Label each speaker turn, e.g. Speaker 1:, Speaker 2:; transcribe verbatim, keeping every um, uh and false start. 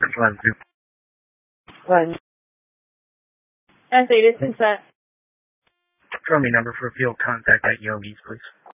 Speaker 1: One, two.
Speaker 2: One. S eight is consent.
Speaker 1: Throw me number for field contact at Yogi's, please.